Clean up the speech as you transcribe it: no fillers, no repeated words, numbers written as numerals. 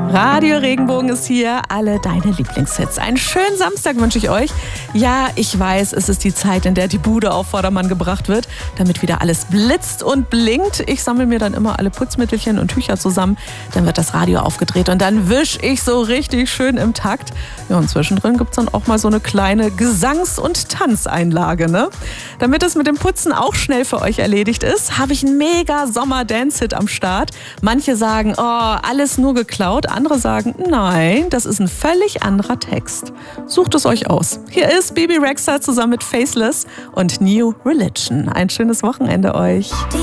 Radio Regenbogen ist hier, alle deine Lieblingshits. Einen schönen Samstag wünsche ich euch. Ja, ich weiß, es ist die Zeit, in der die Bude auf Vordermann gebracht wird, damit wieder alles blitzt und blinkt. Ich sammle mir dann immer alle Putzmittelchen und Tücher zusammen, dann wird das Radio aufgedreht und dann wisch ich so richtig schön im Takt. Ja, und zwischendrin gibt es dann auch mal so eine kleine Gesangs- und Tanzeinlage, ne? Damit es mit dem Putzen auch schnell für euch erledigt ist, habe ich einen mega Sommer-Dance-Hit am Start. Manche sagen, oh, alles nur geklaut. Andere sagen, nein, das ist ein völlig anderer Text. Sucht es euch aus. Hier ist Bebe Rexha zusammen mit Faceless und New Religion. Ein schönes Wochenende euch.